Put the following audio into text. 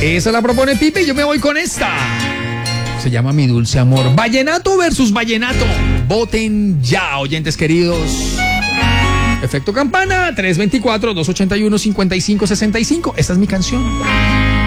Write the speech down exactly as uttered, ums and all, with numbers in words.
Esa la propone Pipe y yo me voy con esta. Se llama Mi Dulce Amor. Vallenato versus vallenato. Voten ya, oyentes queridos. Efecto campana, tres dos cuatro, dos ocho uno, cinco cinco seis cinco. Esta es mi canción.